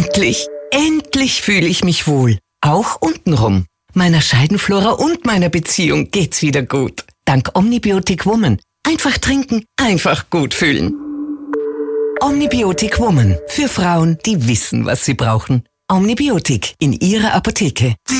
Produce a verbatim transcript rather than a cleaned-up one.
Endlich, endlich fühle ich mich wohl. Auch untenrum. Meiner Scheidenflora und meiner Beziehung geht's wieder gut. Dank Omnibiotic Woman. Einfach trinken, einfach gut fühlen. Omnibiotic Woman. Für Frauen, die wissen, was sie brauchen. Omnibiotic in ihrer Apotheke.